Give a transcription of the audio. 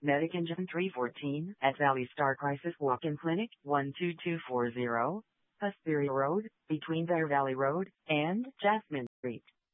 Medic Engine 314 at Valley Star Crisis Walk-in Clinic, 12240, Hesperia Road, between Bear Valley Road and Jasmine Street.